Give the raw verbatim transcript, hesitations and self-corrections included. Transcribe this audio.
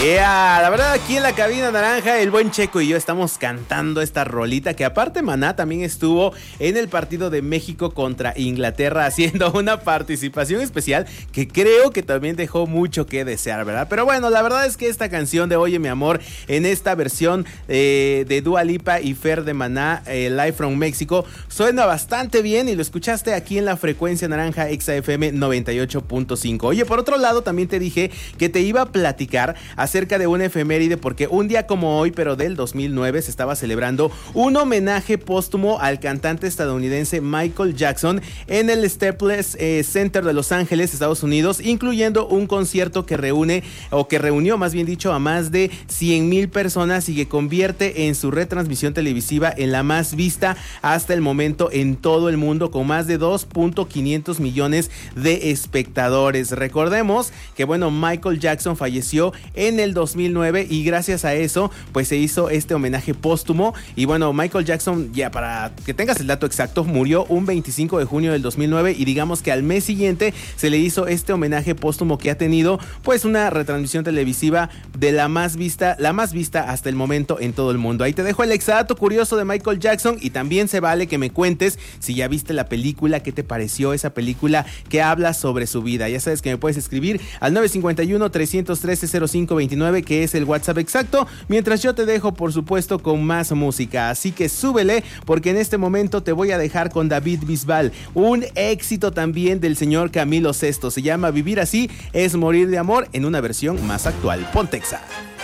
Yeah, la verdad aquí en la cabina naranja el buen Checo y yo estamos cantando esta rolita que aparte Maná también estuvo en el partido de México contra Inglaterra haciendo una participación especial que creo que también dejó mucho que desear, ¿verdad? Pero bueno, la verdad es que esta canción de Oye Mi Amor en esta versión eh, de Dua Lipa y Fer de Maná, eh, Live from México, suena bastante bien y lo escuchaste aquí en la frecuencia naranja Exa F M noventa y ocho punto cinco. Oye, por otro lado también te dije que te iba a platicar acerca de una efeméride porque un día como hoy, pero del dos mil nueve, se estaba celebrando un homenaje póstumo al cantante estadounidense Michael Jackson en el Staples eh, Center de Los Ángeles, Estados Unidos, incluyendo un concierto que reúne, o que reunió más bien dicho, a más de cien mil personas y que convierte en su retransmisión televisiva en la más vista hasta el momento en todo el mundo, con más de dos punto quinientos millones de espectadores. Recordemos que bueno, Michael Jackson falleció en el dos mil nueve y gracias a eso pues se hizo este homenaje póstumo. Y bueno, Michael Jackson, ya para que tengas el dato exacto, murió un veinticinco de junio del dos mil nueve y digamos que al mes siguiente se le hizo este homenaje póstumo que ha tenido pues una retransmisión televisiva de la más vista, la más vista hasta el momento en todo el mundo. Ahí te dejo el exdato curioso de Michael Jackson y también se vale que me cuentes si ya viste la película, qué te pareció esa película que habla sobre su vida. Ya sabes que me puedes escribir al nueve cinco uno, tres uno tres, cero cinco dos nueve, que es el WhatsApp exacto, mientras yo te dejo por supuesto con más música, así que súbele porque en este momento te voy a dejar con David Bisbal, un éxito también del señor Camilo Sesto, se llama Vivir Así es Morir de Amor en una versión más actual. Ponte Exa.